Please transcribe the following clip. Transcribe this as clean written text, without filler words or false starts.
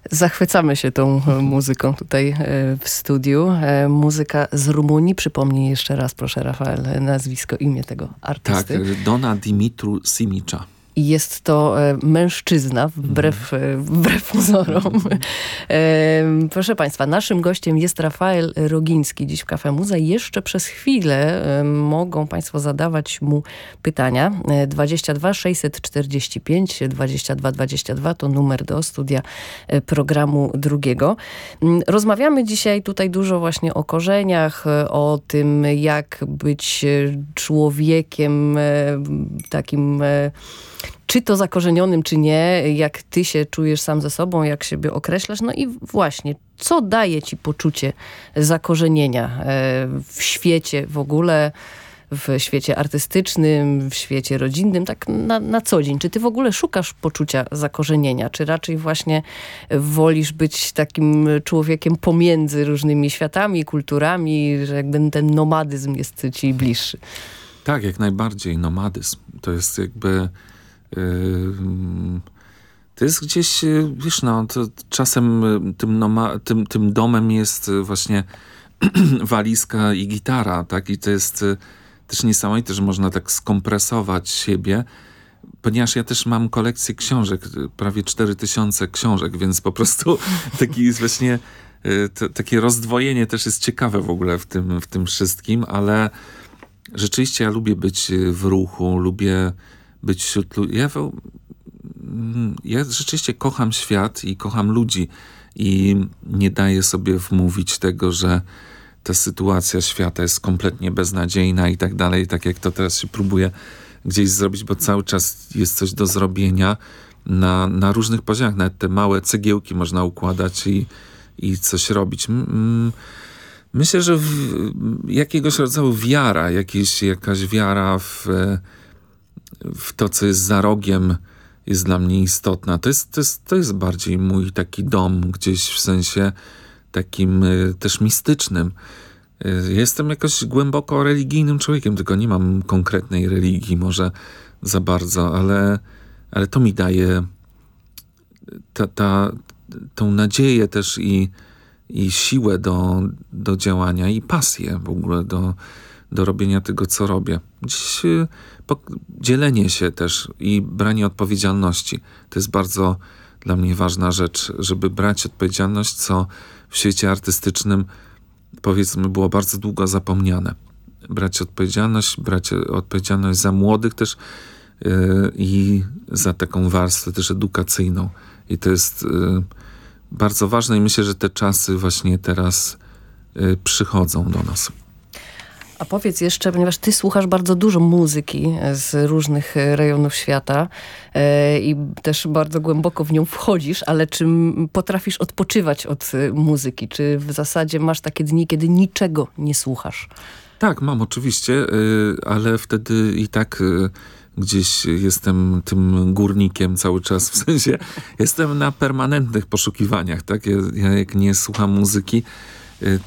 Zachwycamy się tą muzyką tutaj w studiu. Muzyka z Rumunii. Przypomnij jeszcze raz, proszę, Rafael, nazwisko, imię tego artysty. Tak, Dona Dimitru Simicza. I jest to mężczyzna, wbrew pozorom. Proszę Państwa, naszym gościem jest Rafael Rogiński dziś w Cafe Muza. Jeszcze przez chwilę mogą Państwo zadawać mu pytania. 22 645 22 22 to numer do studia programu drugiego. Rozmawiamy dzisiaj tutaj dużo właśnie o korzeniach, o tym, jak być człowiekiem takim... czy to zakorzenionym, czy nie, jak ty się czujesz sam ze sobą, jak siebie określasz. No i właśnie, co daje ci poczucie zakorzenienia w świecie w ogóle, w świecie artystycznym, w świecie rodzinnym, tak na co dzień? Czy ty w ogóle szukasz poczucia zakorzenienia? Czy raczej właśnie wolisz być takim człowiekiem pomiędzy różnymi światami, kulturami, że jakby ten nomadyzm jest ci bliższy? Tak, jak najbardziej nomadyzm. To jest jakby... To jest gdzieś, wiesz, no, to czasem tym domem jest właśnie walizka i gitara, tak? I to jest też niesamowite, że można tak skompresować siebie, ponieważ ja też mam kolekcję książek, prawie 4000 książek, więc po prostu taki jest właśnie, takie rozdwojenie też jest ciekawe w ogóle w tym wszystkim, ale rzeczywiście ja lubię być w ruchu, lubię być wśród ludzi. Ja rzeczywiście kocham świat i kocham ludzi i nie daję sobie wmówić tego, że ta sytuacja świata jest kompletnie beznadziejna i tak dalej, tak jak to teraz się próbuje gdzieś zrobić, bo cały czas jest coś do zrobienia na różnych poziomach. Nawet te małe cegiełki można układać i coś robić. Myślę, że jakiegoś rodzaju wiara, jakaś wiara w to, co jest za rogiem, jest dla mnie istotna. To jest bardziej mój taki dom, gdzieś w sensie takim też mistycznym. Jestem jakoś głęboko religijnym człowiekiem, tylko nie mam konkretnej religii może za bardzo, ale to mi daje tą nadzieję też i siłę do działania i pasję w ogóle do robienia tego, co robię. Dziś dzielenie się też i branie odpowiedzialności. To jest bardzo dla mnie ważna rzecz, żeby brać odpowiedzialność, co w świecie artystycznym, powiedzmy, było bardzo długo zapomniane. Brać odpowiedzialność za młodych też i za taką warstwę też edukacyjną. I to jest bardzo ważne i myślę, że te czasy właśnie teraz przychodzą do nas. A powiedz jeszcze, ponieważ ty słuchasz bardzo dużo muzyki z różnych rejonów świata i też bardzo głęboko w nią wchodzisz, ale czy potrafisz odpoczywać od muzyki? Czy w zasadzie masz takie dni, kiedy niczego nie słuchasz? Tak, mam oczywiście, ale wtedy i tak gdzieś jestem tym górnikiem cały czas, w sensie jestem na permanentnych poszukiwaniach, tak? Ja jak nie słucham muzyki,